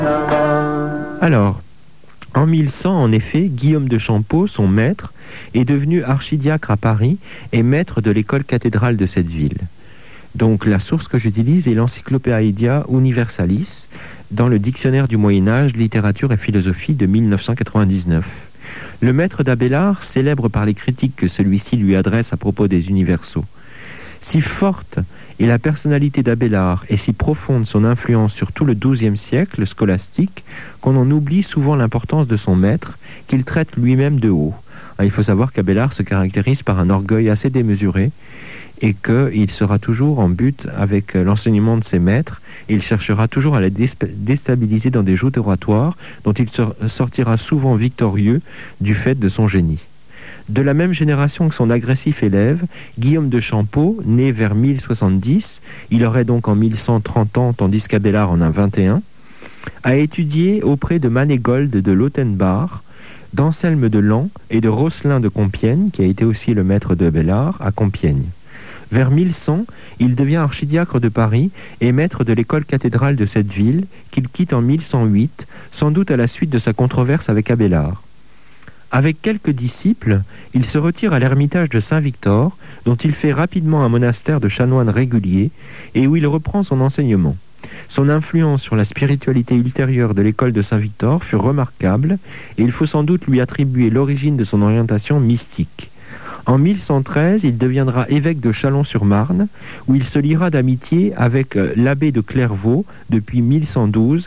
Alors, en 1100, en effet, Guillaume de Champeaux, son maître, est devenu archidiacre à Paris et maître de l'école cathédrale de cette ville. Donc la source que j'utilise est l'Encyclopædia Universalis dans le dictionnaire du Moyen-Âge, littérature et philosophie de 1999. Le maître d'Abélard célèbre par les critiques que celui-ci lui adresse à propos des universaux. Si forte est la personnalité d'Abélard et si profonde son influence sur tout le XIIe siècle scolastique qu'on en oublie souvent l'importance de son maître, qu'il traite lui-même de haut. Il faut savoir qu'Abélard se caractérise par un orgueil assez démesuré et qu'il sera toujours en but avec l'enseignement de ses maîtres. Et il cherchera toujours à les déstabiliser dans des joutes oratoires dont il sortira souvent victorieux du fait de son génie. De la même génération que son agressif élève, Guillaume de Champeaux, né vers 1070, il aurait donc en 1130 ans, tandis qu'Abélard en a 21, a étudié auprès de Manégold de Lautenbach, d'Anselme de Laon et de Rosselin de Compiègne, qui a été aussi le maître d'Abélard, à Compiègne. Vers 1100, il devient archidiacre de Paris et maître de l'école cathédrale de cette ville, qu'il quitte en 1108, sans doute à la suite de sa controverse avec Abélard. Avec quelques disciples, il se retire à l'ermitage de Saint-Victor, dont il fait rapidement un monastère de chanoines réguliers, et où il reprend son enseignement. Son influence sur la spiritualité ultérieure de l'école de Saint-Victor fut remarquable, et il faut sans doute lui attribuer l'origine de son orientation mystique. En 1113, il deviendra évêque de Châlons-sur-Marne, où il se liera d'amitié avec l'abbé de Clairvaux depuis 1115,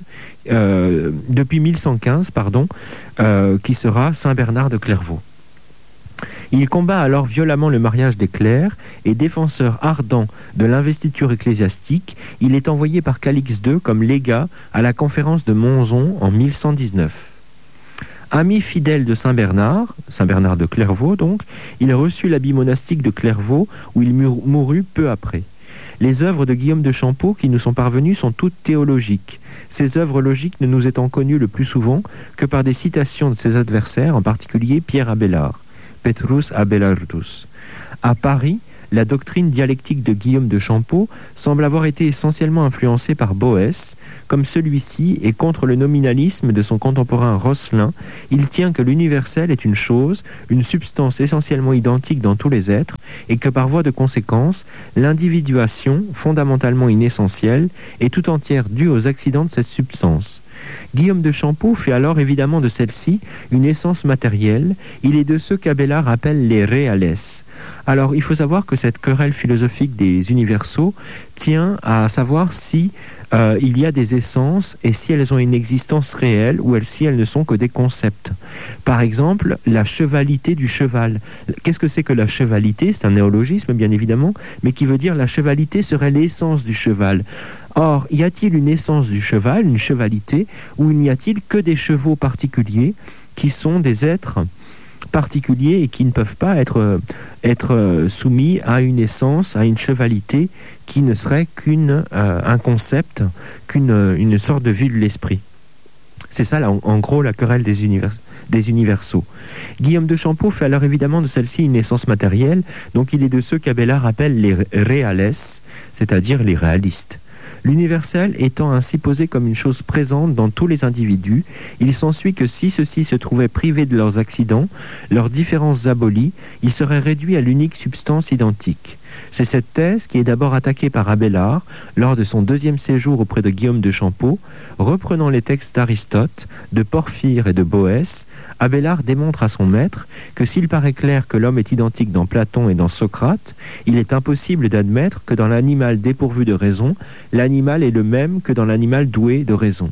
qui sera Saint Bernard de Clairvaux. Il combat alors violemment le mariage des clercs et défenseur ardent de l'investiture ecclésiastique, il est envoyé par Calix II comme légat à la conférence de Monzon en 1119. Ami fidèle de Saint Bernard de Clairvaux donc, il reçut l'habit monastique de Clairvaux où il mourut peu après. Les œuvres de Guillaume de Champeaux qui nous sont parvenues sont toutes théologiques. Ces œuvres logiques ne nous étant connues le plus souvent que par des citations de ses adversaires, en particulier Pierre Abélard, Petrus Abelardus. À Paris, la doctrine dialectique de Guillaume de Champeaux semble avoir été essentiellement influencée par Boès. Comme celui-ci est contre le nominalisme de son contemporain Rosselin, il tient que l'universel est une chose, une substance essentiellement identique dans tous les êtres, et que par voie de conséquence, l'individuation, fondamentalement inessentielle, est tout entière due aux accidents de cette substance. Guillaume de Champeaux fait alors évidemment de celle-ci une essence matérielle. Il est de ceux qu'Abélard appelle les reales. Alors il faut savoir que cette querelle philosophique des universaux tient à savoir si il y a des essences et si elles ont une existence réelle ou si elles ne sont que des concepts. Par exemple, la chevalité du cheval. Qu'est-ce que c'est que la chevalité ? C'est un néologisme bien évidemment, mais qui veut dire la chevalité serait l'essence du cheval. Or, y a-t-il une essence du cheval, une chevalité, ou n'y a-t-il que des chevaux particuliers qui sont des êtres particuliers et qui ne peuvent pas être soumis à une essence, à une chevalité qui ne serait qu'un concept, une sorte de vue de l'esprit. C'est ça, là, en gros, la querelle des universaux. Guillaume de Champeaux fait alors évidemment de celle-ci une essence matérielle, donc il est de ceux qu'Abélard appelle les reales, c'est-à-dire les réalistes. L'universel étant ainsi posé comme une chose présente dans tous les individus, il s'ensuit que si ceux-ci se trouvaient privés de leurs accidents, leurs différences abolies, ils seraient réduits à l'unique substance identique. C'est cette thèse qui est d'abord attaquée par Abélard lors de son deuxième séjour auprès de Guillaume de Champeaux. Reprenant les textes d'Aristote, de Porphyre et de Boès, Abélard démontre à son maître que s'il paraît clair que l'homme est identique dans Platon et dans Socrate, il est impossible d'admettre que dans l'animal dépourvu de raison, l'animal est le même que dans l'animal doué de raison.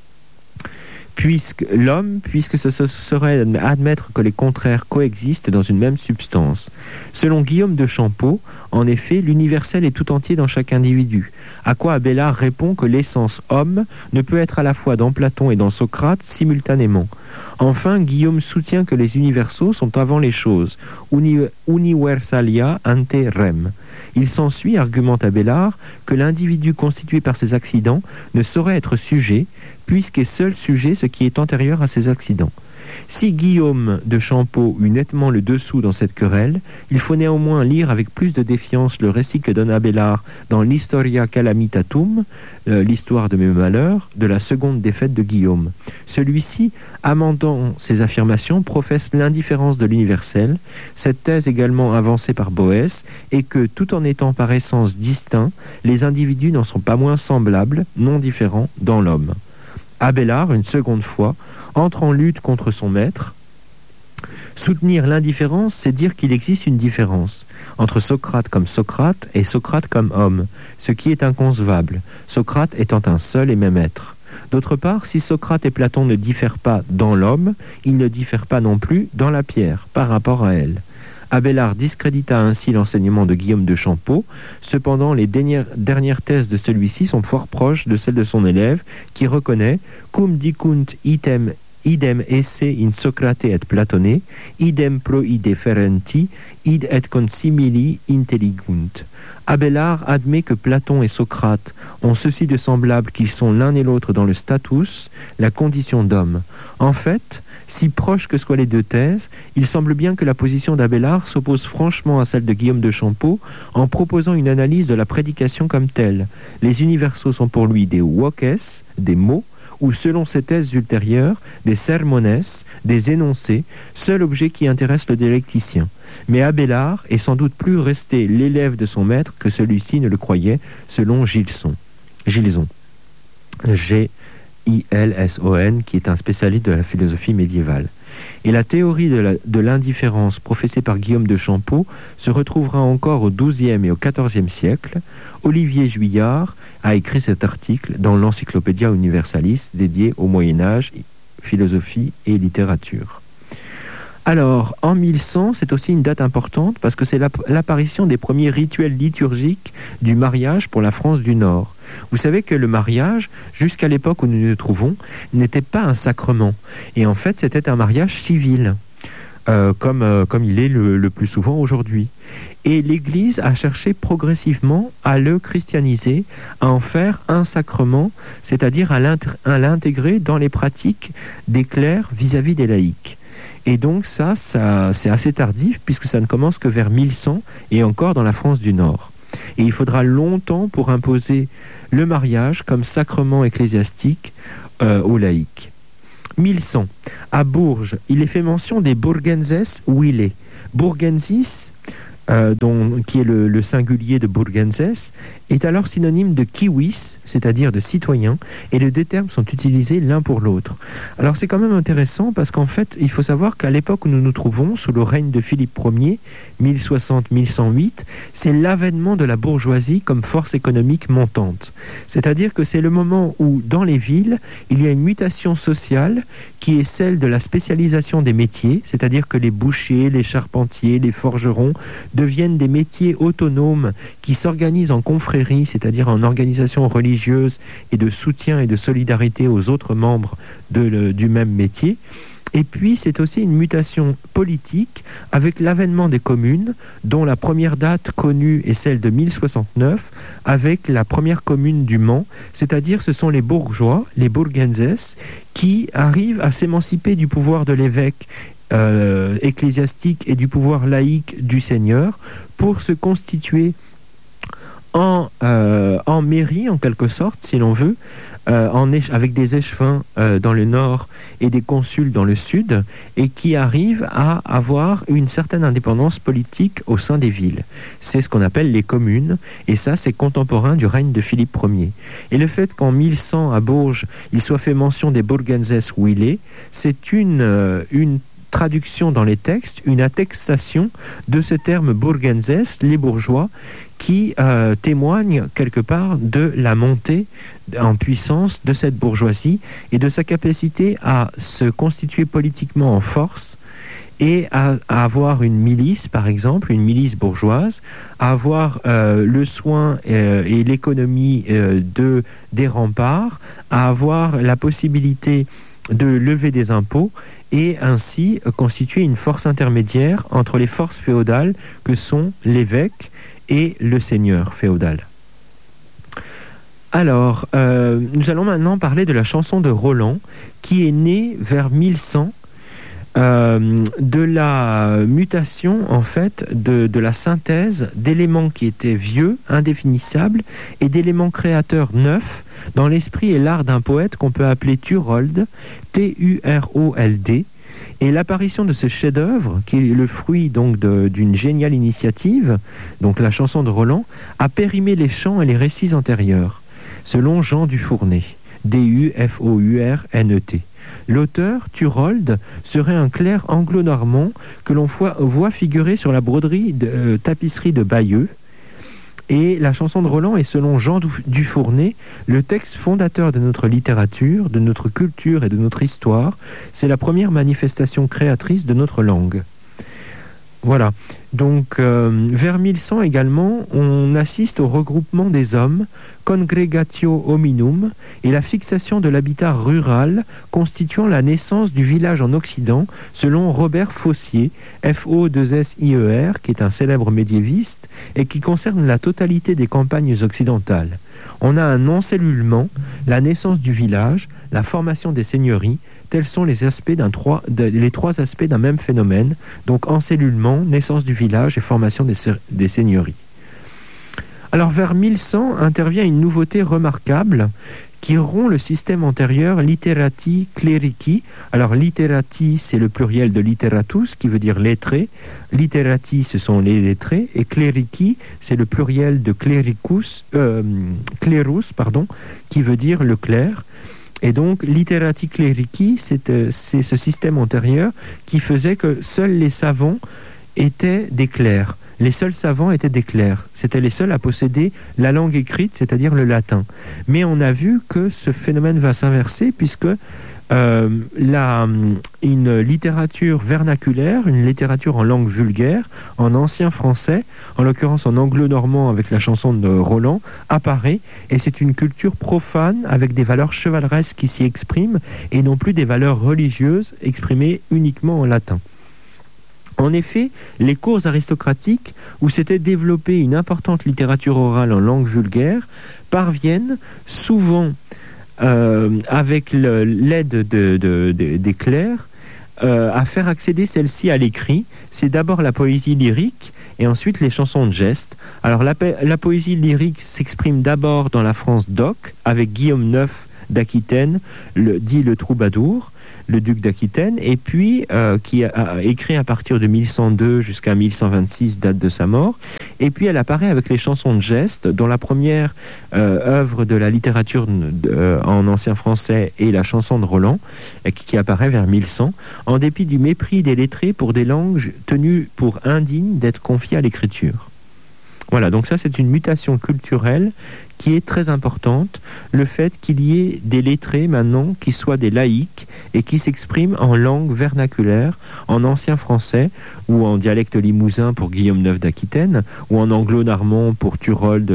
Puisque ce serait admettre que les contraires coexistent dans une même substance. Selon Guillaume de Champeaux, en effet, l'universel est tout entier dans chaque individu, à quoi Abélard répond que l'essence homme ne peut être à la fois dans Platon et dans Socrate simultanément. Enfin, Guillaume soutient que les universaux sont avant les choses, universalia ante rem. Il s'ensuit, argumente Abélard, que l'individu constitué par ses accidents ne saurait être sujet, puisqu'est seul sujet ce qui est antérieur à ses accidents. Si Guillaume de Champeaux eut nettement le dessous dans cette querelle, il faut néanmoins lire avec plus de défiance le récit que donne Abélard dans l'Historia Calamitatum, l'histoire de mes malheurs, de la seconde défaite de Guillaume. Celui-ci, amendant ses affirmations, professe l'indifférence de l'universel, cette thèse également avancée par Boès, et que, tout en étant par essence distincts, les individus n'en sont pas moins semblables, non différents, dans l'homme. Abélard, une seconde fois, entre en lutte contre son maître. Soutenir l'indifférence, c'est dire qu'il existe une différence entre Socrate comme Socrate et Socrate comme homme, ce qui est inconcevable, Socrate étant un seul et même être. D'autre part, si Socrate et Platon ne diffèrent pas dans l'homme, ils ne diffèrent pas non plus dans la pierre, par rapport à elle. Abélard discrédita ainsi l'enseignement de Guillaume de Champeaux. Cependant, les dernières thèses de celui-ci sont fort proches de celles de son élève, qui reconnaît « cum dicunt idem esse in Socrate et Platone, idem pro ide ferenti, id et consimili inteligunt ». Abélard admet que Platon et Socrate ont ceci de semblable qu'ils sont l'un et l'autre dans le status, la condition d'homme. En fait, si proches que soient les deux thèses, il semble bien que la position d'Abélard s'oppose franchement à celle de Guillaume de Champeaux en proposant une analyse de la prédication comme telle. Les universaux sont pour lui des voces, des mots, ou selon ses thèses ultérieures, des sermones, des énoncés, seul objet qui intéresse le dialecticien. Mais Abélard est sans doute plus resté l'élève de son maître que celui-ci ne le croyait, selon Gilson, Gilson, qui est un spécialiste de la philosophie médiévale. Et la théorie de l'indifférence professée par Guillaume de Champeaux se retrouvera encore au XIIe et au XIVe siècle. Olivier Juillard a écrit cet article dans l'Encyclopædia Universalis dédiée au Moyen-Âge, philosophie et littérature. Alors, en 1100, c'est aussi une date importante parce que c'est l'apparition des premiers rituels liturgiques du mariage pour la France du Nord. Vous savez que le mariage, jusqu'à l'époque où nous nous trouvons, n'était pas un sacrement. Et en fait, c'était un mariage civil, comme il est le plus souvent aujourd'hui. Et l'Église a cherché progressivement à le christianiser, à en faire un sacrement, c'est-à-dire à l'intégrer dans les pratiques des clercs vis-à-vis des laïcs. Et donc ça c'est assez tardif puisque ça ne commence que vers 1100 et encore dans la France du Nord. Et il faudra longtemps pour imposer le mariage comme sacrement ecclésiastique aux laïcs. 1100. À Bourges, il est fait mention des Burgenses Wille. Burgensis, qui est le singulier de Burgenses, est alors synonyme de kiwis, c'est-à-dire de citoyen, et les deux termes sont utilisés l'un pour l'autre. Alors c'est quand même intéressant parce qu'en fait, il faut savoir qu'à l'époque où nous nous trouvons, sous le règne de Philippe Ier, 1060-1108, c'est l'avènement de la bourgeoisie comme force économique montante. C'est-à-dire que c'est le moment où, dans les villes, il y a une mutation sociale qui est celle de la spécialisation des métiers, c'est-à-dire que les bouchers, les charpentiers, les forgerons deviennent des métiers autonomes qui s'organisent en confréries, c'est-à-dire en organisation religieuse et de soutien et de solidarité aux autres membres du même métier. Et puis, c'est aussi une mutation politique avec l'avènement des communes, dont la première date connue est celle de 1069, avec la première commune du Mans, c'est-à-dire ce sont les bourgeois, les Burgenses, qui arrivent à s'émanciper du pouvoir de l'évêque ecclésiastique et du pouvoir laïque du seigneur pour se constituer en mairie, en quelque sorte, si l'on veut, avec des échevins dans le nord et des consuls dans le sud, et qui arrivent à avoir une certaine indépendance politique au sein des villes. C'est ce qu'on appelle les communes, et ça, c'est contemporain du règne de Philippe Ier. Et le fait qu'en 1100, à Bourges, il soit fait mention des Burgenses Wille, c'est une traduction dans les textes, une attestation de ce terme Burgenses, les bourgeois, qui témoigne quelque part de la montée en puissance de cette bourgeoisie et de sa capacité à se constituer politiquement en force et à avoir une milice, par exemple, une milice bourgeoise, à avoir le soin et l'économie des remparts, à avoir la possibilité de lever des impôts et ainsi constituer une force intermédiaire entre les forces féodales que sont l'évêque et le seigneur féodal. Alors, nous allons maintenant parler de la chanson de Roland qui est née vers 1100 de la mutation, en fait, de la synthèse d'éléments qui étaient vieux, indéfinissables, et d'éléments créateurs neufs dans l'esprit et l'art d'un poète qu'on peut appeler Turold, T-U-R-O-L-D. Et l'apparition de ce chef-d'œuvre, qui est le fruit donc d'une géniale initiative, donc la chanson de Roland, a périmé les chants et les récits antérieurs, selon Jean Dufournet, D-U-F-O-U-R-N-E-T. L'auteur, Turold, serait un clerc anglo-normand que l'on voit figurer sur la broderie de tapisserie de Bayeux. Et la chanson de Roland est, selon Jean Dufournet, le texte fondateur de notre littérature, de notre culture et de notre histoire. C'est la première manifestation créatrice de notre langue. Voilà. Donc, vers 1100 également, on assiste au regroupement des hommes, congregatio hominum, et la fixation de l'habitat rural constituant la naissance du village en Occident, selon Robert Fossier, F-O-2-S-I-E-R, qui est un célèbre médiéviste, et qui concerne la totalité des campagnes occidentales. On a un encellulement, la naissance du village, la formation des seigneuries, tels sont les trois aspects d'un même phénomène, donc encellulement, naissance du village et formation des seigneuries. Alors vers 1100 intervient une nouveauté remarquable qui rompt le système antérieur literati clerici. Alors literati, c'est le pluriel de literatus, qui veut dire lettré. Literati, ce sont les lettrés, et clerici, c'est le pluriel de clerus, qui veut dire le clerc. Et donc, literati clerici, c'est ce système antérieur qui faisait que seuls les savants étaient des clercs. Les seuls savants étaient des clercs. C'étaient les seuls à posséder la langue écrite, c'est-à-dire le latin. Mais on a vu que ce phénomène va s'inverser puisque une littérature vernaculaire, une littérature en langue vulgaire, en ancien français, en l'occurrence en anglo-normand avec la chanson de Roland, apparaît, et c'est une culture profane avec des valeurs chevaleresques qui s'y expriment et non plus des valeurs religieuses exprimées uniquement en latin. En effet, les cours aristocratiques, où s'était développée une importante littérature orale en langue vulgaire, parviennent souvent, avec l'aide des clercs, à faire accéder celle-ci à l'écrit. C'est d'abord la poésie lyrique et ensuite les chansons de geste. Alors la poésie lyrique s'exprime d'abord dans la France d'Oc, avec Guillaume IX d'Aquitaine, dit le troubadour, le duc d'Aquitaine, et puis qui a écrit à partir de 1102 jusqu'à 1126, date de sa mort. Et puis elle apparaît avec les chansons de geste, dont la première œuvre de la littérature en ancien français est la chanson de Roland, qui apparaît vers 1100, en dépit du mépris des lettrés pour des langues tenues pour indignes d'être confiées à l'écriture. Voilà, donc ça c'est une mutation culturelle qui est très importante, le fait qu'il y ait des lettrés maintenant qui soient des laïcs et qui s'expriment en langue vernaculaire, en ancien français ou en dialecte limousin pour Guillaume IX d'Aquitaine ou en anglo-normand pour Turold,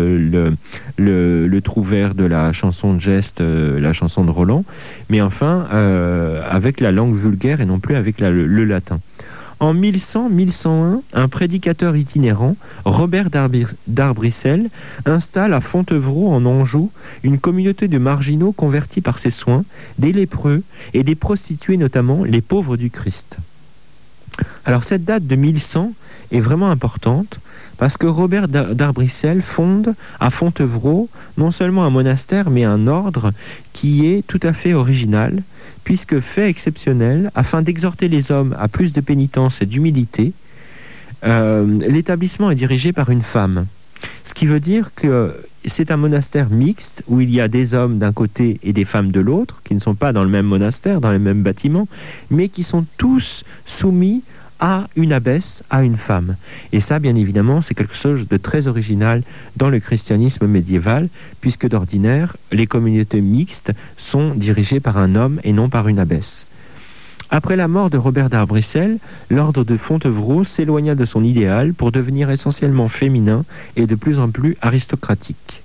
le trouvère de la chanson de geste, la chanson de Roland, mais enfin avec la langue vulgaire et non plus avec le latin. En 1100-1101, un prédicateur itinérant, Robert d'Arbrissel, installe à Fontevraud, en Anjou, une communauté de marginaux convertis par ses soins, des lépreux et des prostituées, notamment les pauvres du Christ. Alors cette date de 1100 est vraiment importante parce que Robert d'Arbrissel fonde à Fontevraud non seulement un monastère mais un ordre qui est tout à fait original, puisque fait exceptionnel, afin d'exhorter les hommes à plus de pénitence et d'humilité, l'établissement est dirigé par une femme. Ce qui veut dire que c'est un monastère mixte où il y a des hommes d'un côté et des femmes de l'autre, qui ne sont pas dans le même monastère, dans le même bâtiment, mais qui sont tous soumis à une abbesse, à une femme. Et ça, bien évidemment, c'est quelque chose de très original dans le christianisme médiéval, puisque d'ordinaire, les communautés mixtes sont dirigées par un homme et non par une abbesse. Après la mort de Robert d'Arbrissel, l'ordre de Fontevraud s'éloigna de son idéal pour devenir essentiellement féminin et de plus en plus aristocratique.